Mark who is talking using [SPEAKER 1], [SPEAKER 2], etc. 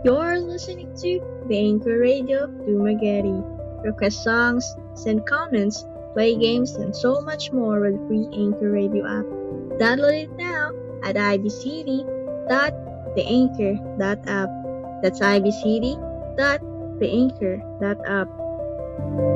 [SPEAKER 1] You're listening to the Anchor Radio of Dumaguete. Request songs, send comments, play games, and so much more with the free Anchor Radio app. Download it now at ibcity.theanchor.app. That's ibcity.theanchor.app.